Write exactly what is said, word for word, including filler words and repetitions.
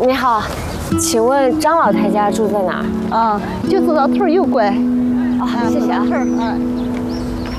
你好，请问张老太家住在哪儿？ 啊，就走到头儿右拐。 哦，谢谢啊。 头儿，嗯。